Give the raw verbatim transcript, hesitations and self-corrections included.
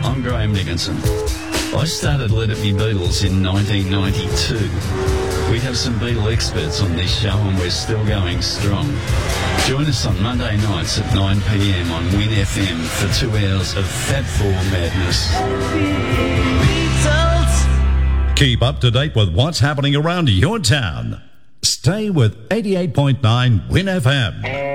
I'm Graham Dickinson. I started Let It Be Beatles in nineteen ninety-two. We have some Beatle experts on this show and we're still going strong. Join us on Monday nights at nine p m on Win F M for two hours of Fab Four madness. Keep up to date with what's happening around your town. Stay with eighty-eight point nine Win F M.